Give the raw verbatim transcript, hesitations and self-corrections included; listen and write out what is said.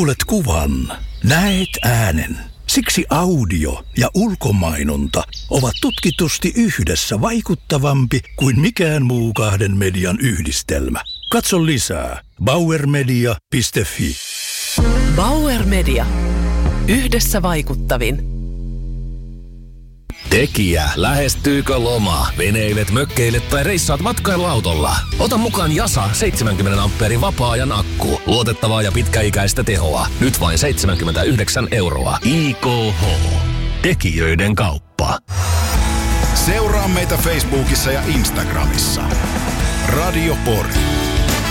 Kuulet kuvan, näet äänen. Siksi audio ja ulkomainonta ovat tutkitusti yhdessä vaikuttavampi kuin mikään muu kahden median yhdistelmä. Katso lisää bauer media piste fi. Bauer Media. Yhdessä vaikuttavin. Tekijä, lähestyykö loma? Veneilet, mökkeilet tai reissaat matkailuautolla? Ota mukaan Jasa seitsemänkymmentä ampeerin vapaa-ajan akku. Luotettavaa ja pitkäikäistä tehoa. Nyt vain seitsemänkymmentäyhdeksän euroa. I K H. Tekijöiden kauppa. Seuraa meitä Facebookissa ja Instagramissa. Radio Pori.